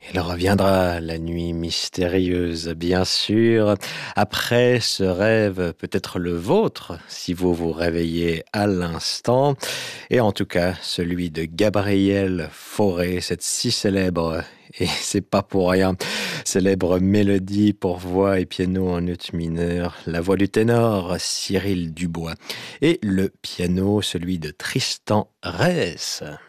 Il reviendra, la nuit mystérieuse, bien sûr. Après ce rêve, peut-être le vôtre, si vous vous réveillez à l'instant. Et en tout cas, celui de Gabriel Fauré, cette si célèbre, et c'est pas pour rien, célèbre mélodie pour voix et piano en ut mineur, la voix du ténor Cyril Dubois, et le piano, celui de Tristan Reyes.